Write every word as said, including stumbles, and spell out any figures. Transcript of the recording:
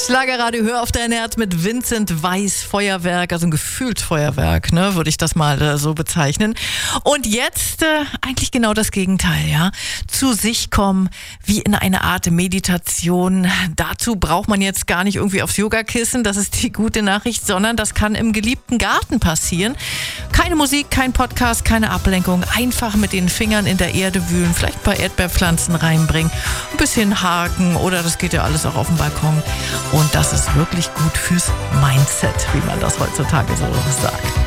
Schlagerradio, hör auf dein Herz mit Vincent Weiss, Feuerwerk, also ein Gefühlsfeuerwerk, ne, würde ich das mal äh, so bezeichnen. Und jetzt äh, eigentlich genau das Gegenteil, ja. Zu sich kommen, wie in eine Art Meditation. Dazu braucht man jetzt gar nicht irgendwie aufs Yogakissen, das ist die gute Nachricht, sondern das kann im geliebten Garten passieren. Keine Musik, kein Podcast, keine Ablenkung, einfach mit den Fingern in der Erde wühlen, vielleicht ein paar Erdbeerpflanzen reinbringen, ein bisschen haken oder das geht ja alles auch auf dem Balkon. Und das ist wirklich gut fürs Mindset, wie man das heutzutage so sagt.